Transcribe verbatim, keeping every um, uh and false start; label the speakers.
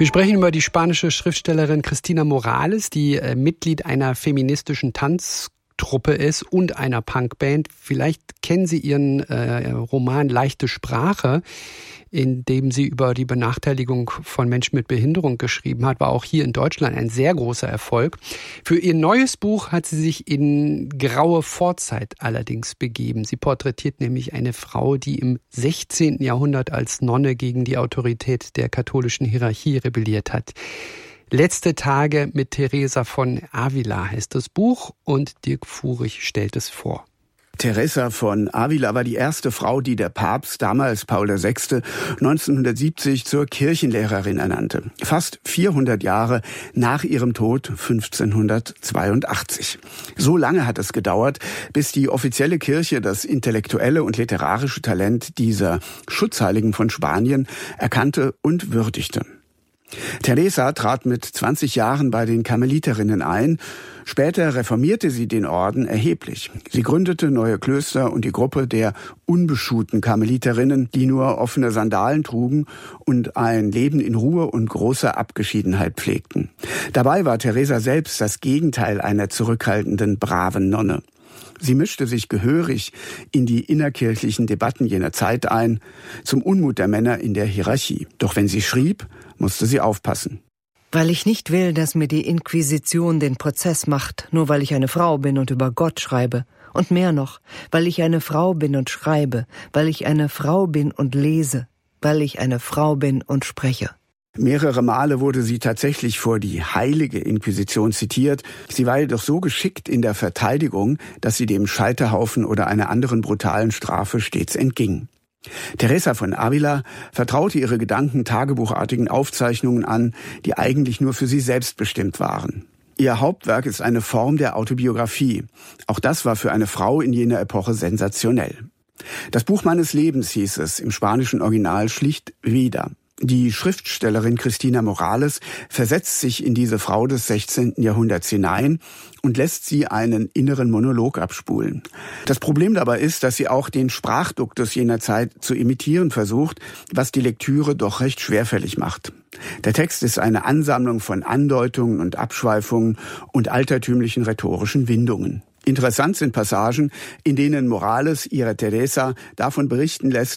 Speaker 1: Wir sprechen über die spanische Schriftstellerin Cristina Morales, die äh, Mitglied einer feministischen Tanztruppe ist und einer Punkband. Vielleicht kennen Sie ihren äh, Roman Leichte Sprache, in dem sie über die Benachteiligung von Menschen mit Behinderung geschrieben hat, war auch hier in Deutschland ein sehr großer Erfolg. Für ihr neues Buch hat sie sich in graue Vorzeit allerdings begeben. Sie porträtiert nämlich eine Frau, die im sechzehnten Jahrhundert als Nonne gegen die Autorität der katholischen Hierarchie rebelliert hat. Letzte Tage mit Teresa von Avila heißt das Buch und Dirk Furich stellt es vor.
Speaker 2: Teresa von Avila war die erste Frau, die der Papst, damals Paul der Sechste, neunzehnhundertsiebzig zur Kirchenlehrerin ernannte. Fast vierhundert Jahre nach ihrem Tod fünfzehnhundertzweiundachtzig. So lange hat es gedauert, bis die offizielle Kirche das intellektuelle und literarische Talent dieser Schutzheiligen von Spanien erkannte und würdigte. Teresa trat mit zwanzig Jahren bei den Karmeliterinnen ein. Später reformierte sie den Orden erheblich. Sie gründete neue Klöster und die Gruppe der unbeschuhten Karmeliterinnen, die nur offene Sandalen trugen und ein Leben in Ruhe und großer Abgeschiedenheit pflegten. Dabei war Teresa selbst das Gegenteil einer zurückhaltenden, braven Nonne. Sie mischte sich gehörig in die innerkirchlichen Debatten jener Zeit ein, zum Unmut der Männer in der Hierarchie. Doch wenn sie schrieb, musste sie aufpassen.
Speaker 3: Weil ich nicht will, dass mir die Inquisition den Prozess macht, nur weil ich eine Frau bin und über Gott schreibe. Und mehr noch, weil ich eine Frau bin und schreibe, weil ich eine Frau bin und lese, weil ich eine Frau bin und spreche.
Speaker 2: Mehrere Male wurde sie tatsächlich vor die heilige Inquisition zitiert. Sie war jedoch so geschickt in der Verteidigung, dass sie dem Scheiterhaufen oder einer anderen brutalen Strafe stets entging. Teresa von Avila vertraute ihre Gedanken tagebuchartigen Aufzeichnungen an, die eigentlich nur für sie selbst bestimmt waren. Ihr Hauptwerk ist eine Form der Autobiografie. Auch das war für eine Frau in jener Epoche sensationell. Das Buch meines Lebens hieß es, im spanischen Original schlicht Vida. Die Schriftstellerin Cristina Morales versetzt sich in diese Frau des sechzehnten Jahrhunderts hinein und lässt sie einen inneren Monolog abspulen. Das Problem dabei ist, dass sie auch den Sprachduktus jener Zeit zu imitieren versucht, was die Lektüre doch recht schwerfällig macht. Der Text ist eine Ansammlung von Andeutungen und Abschweifungen und altertümlichen rhetorischen Windungen. Interessant sind Passagen, in denen Morales ihre Teresa davon berichten lässt,